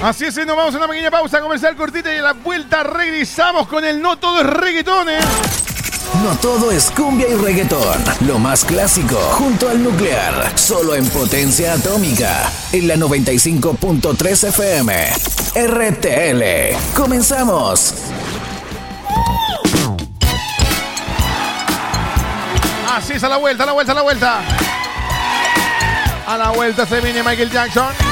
Así es, nos vamos a una pequeña pausa comercial cortita y a la vuelta regresamos con el No Todo es Reggaetón, ¿eh? No todo es cumbia y reggaetón. Lo más clásico, junto al nuclear. Solo en potencia atómica. En la 95.3 FM. RTL. Comenzamos. Así es, a la vuelta, a la vuelta, a la vuelta. A la vuelta se viene Michael Jackson.